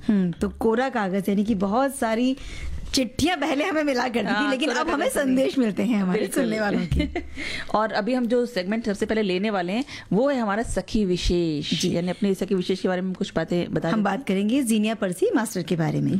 तो कोरा कागज यानी कि बहुत सारी चिट्ठियां पहले हमें मिला करती थी, लेकिन अब हमें संदेश मिलते हैं हमारे सुनने वालों के। और अभी हम जो सेगमेंट सबसे पहले लेने वाले हैं वो है हमारा सखी विशेष, यानी अपनी सखी विशेष के बारे में कुछ बातें बता। हम बात करेंगे जीनिया पर्सी मास्टर के बारे में।